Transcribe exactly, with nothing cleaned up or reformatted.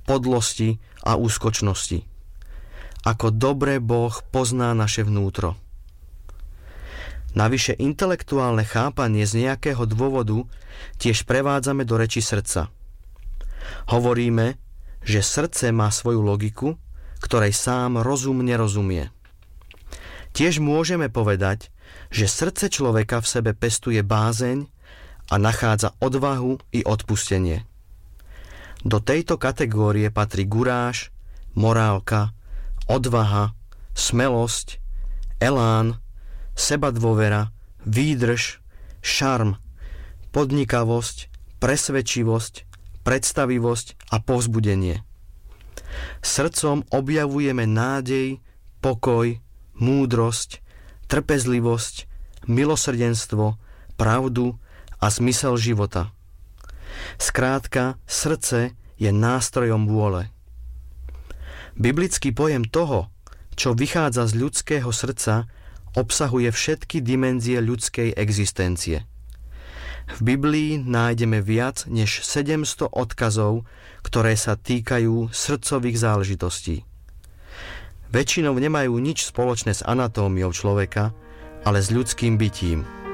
podlosti a úskočnosti. Ako dobre Boh pozná naše vnútro. Navyše intelektuálne chápanie z nejakého dôvodu tiež prevádzame do reči srdca. Hovoríme, že srdce má svoju logiku, ktorej sám rozum nerozumie. Tiež môžeme povedať, že srdce človeka v sebe pestuje bázeň a nachádza odvahu i odpustenie. Do tejto kategórie patrí guráš, morálka, odvaha, smelosť, elán, sebadôvera, výdrž, šarm, podnikavosť, presvedčivosť, predstavivosť a povzbudenie. Srdcom objavujeme nádej, pokoj, múdrosť, trpezlivosť, milosrdenstvo, pravdu a zmysel života. Skrátka, srdce je nástrojom vôle. Biblický pojem toho, čo vychádza z ľudského srdca, obsahuje všetky dimenzie ľudskej existencie. V Biblii nájdeme viac než sedemsto odkazov, ktoré sa týkajú srdcových záležitostí. Väčšinou nemajú nič spoločné s anatómiou človeka, ale s ľudským bytím.